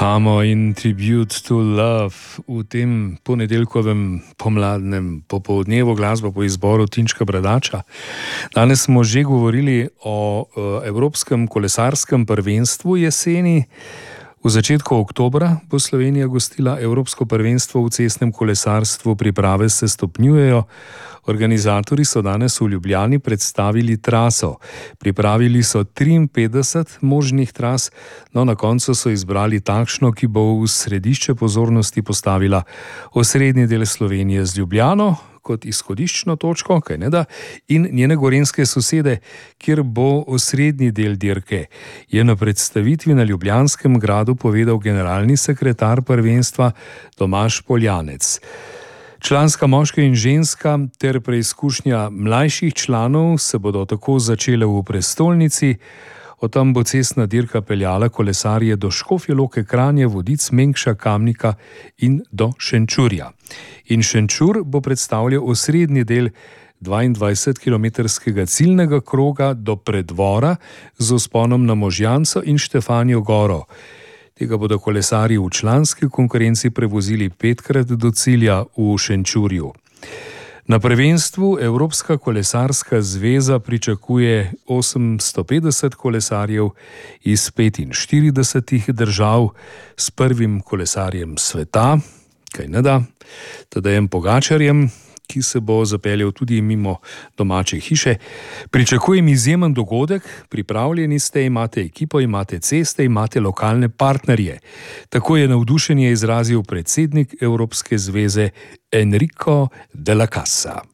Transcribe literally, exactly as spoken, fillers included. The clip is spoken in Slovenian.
Hamo in Tribute to Love v tem ponedeljkovem pomladnem popoldnevu, glasba po izboru Tinčka Bradača. Danes smo že govorili o Evropskem kolesarskem prvenstvu jeseni. V začetku oktobra bo Slovenija gostila Evropsko prvenstvo v cestnem kolesarstvu, priprave se stopnjujejo. Organizatorji so danes v Ljubljani predstavili traso. Pripravili so triinpetdeset možnih tras, no na koncu so izbrali takšno, ki bo v središče pozornosti postavila osrednji del Slovenije z Ljubljano kot izhodiščno točko, kaj ne da, in njene gorenjske sosede, kjer bo osrednji del dirke, je na predstavitvi na Ljubljanskem gradu povedal generalni sekretar prvenstva Tomaž Poljanec. Članska moška in ženska ter preizkušnja mlajših članov se bodo tako začele v prestolnici. Od tam bo cestna dirka peljala kolesarje do Škofje Loke, Kranje, Vodic, Mengša, Kamnika in do Šenčurja. In Šenčur bo predstavljal osrednji del dvaindvajsetkilometrskega ciljnega kroga do predvora z vzponom na Možjanco in Štefanjo goro. Tega bodo kolesarji v članski konkurenci prevozili petkrat do cilja v Šenčurju. Na prvenstvu Evropska kolesarska zveza pričakuje osemsto petdeset kolesarjev iz petinštiridesetih držav s prvim kolesarjem sveta, kaj ne da, Tadejem Pogačarjem, ki se bo zapeljal tudi mimo domače hiše. Pričakujem izjemen dogodek, pripravljeni ste, imate ekipo, imate ceste, imate lokalne partnerje. Tako je navdušenje izrazil predsednik Evropske zveze Enrico de la Casa.